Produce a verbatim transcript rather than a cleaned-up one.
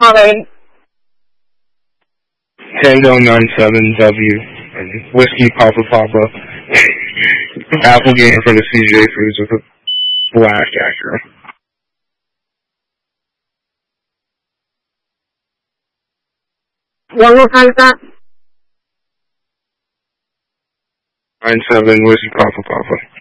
calling? Tango nine seven W and Whiskey Papa Papa. Applegate for the C J Foods with a black Acura. One more time with that? nine seven Whiskey Papa Papa.